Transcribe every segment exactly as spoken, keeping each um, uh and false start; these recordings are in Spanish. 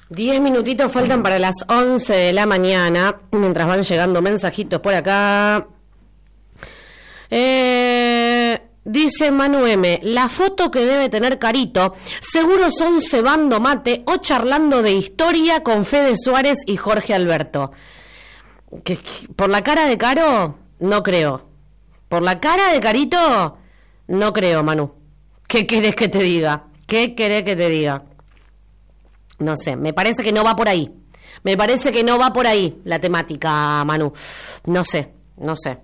Diez minutitos faltan para las once de la mañana, mientras van llegando mensajitos por acá. Eh, dice Manu M, la foto que debe tener Carito, seguro son cebando mate o charlando de historia con Fede Suárez y Jorge Alberto. ¿Que, que, por la cara de Caro? No creo. Por la cara de Carito, no creo, Manu. ¿Qué querés que te diga? ¿Qué querés que te diga? No sé, me parece que no va por ahí. Me parece que no va por ahí la temática, Manu. No sé, no sé.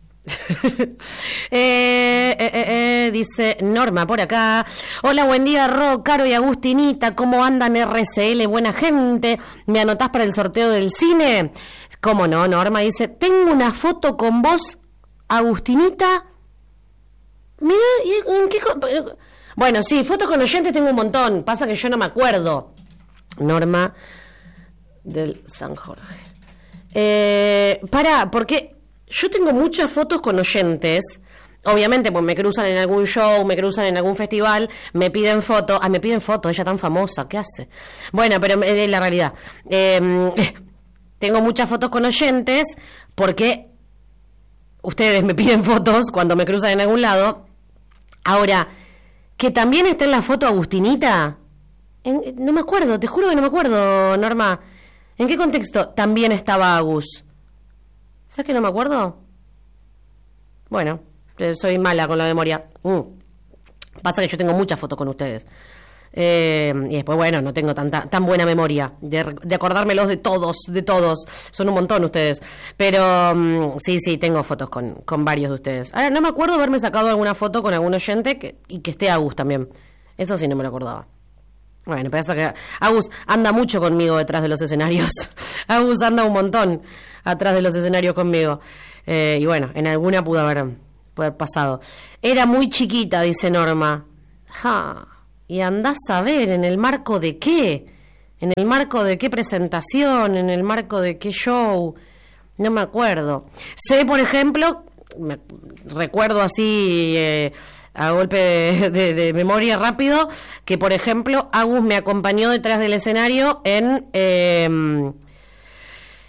eh, eh, eh, eh, dice Norma por acá. Hola, buen día, Ro, Caro y Agustinita. ¿Cómo andan, R C L? Buena gente. ¿Me anotás para el sorteo del cine? ¿Cómo no? Norma dice, tengo una foto con vos, Agustinita. Mira, ¿en qué...? Bueno, sí, fotos con oyentes tengo un montón. Pasa que yo no me acuerdo. Norma del San Jorge. Eh, para, porque yo tengo muchas fotos con oyentes. Obviamente, pues me cruzan en algún show, me cruzan en algún festival, me piden fotos. Ah, me piden fotos, ella tan famosa, ¿qué hace? Bueno, pero es la realidad. Eh, tengo muchas fotos con oyentes porque ustedes me piden fotos cuando me cruzan en algún lado. Ahora, que también está en la foto Agustinita. En, no me acuerdo, te juro que no me acuerdo, Norma. ¿En qué contexto también estaba Agus? ¿Sabes que no me acuerdo? Bueno, soy mala con la memoria. Uh, pasa que yo tengo muchas fotos con ustedes. Eh, y después, bueno, no tengo tanta tan buena memoria de, de acordármelos de todos, de todos. Son un montón ustedes. Pero um, sí, sí, tengo fotos con, con varios de ustedes. Ahora, no me acuerdo haberme sacado alguna foto con algún oyente que, y que esté Agus también. Eso sí no me lo acordaba. Bueno, pasa que Agus anda mucho conmigo detrás de los escenarios. Agus anda un montón atrás de los escenarios conmigo. Eh, y bueno, en alguna pudo haber, pudo haber pasado. Era muy chiquita, dice Norma. Ja, y andás a ver, ¿en el marco de qué? ¿En el marco de qué presentación? ¿En el marco de qué show? No me acuerdo. Sé, por ejemplo, me, recuerdo así... Eh, a golpe de, de, de memoria rápido, que por ejemplo Agus me acompañó detrás del escenario en eh,